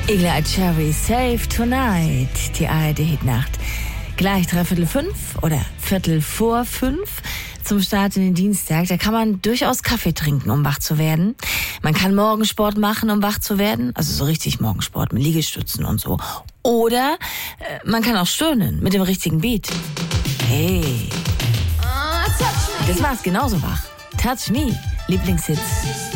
Igla Cherry, Save Tonight, die ARD-Hitnacht. Gleich 3:45 oder 5:15 zum Start in den Dienstag. Da kann man durchaus Kaffee trinken, um wach zu werden. Man kann Morgensport machen, um wach zu werden. Also so richtig Morgensport mit Liegestützen und so. Oder man kann auch stöhnen mit dem richtigen Beat. Hey, das macht's genauso wach. Touch Me, Lieblingshits.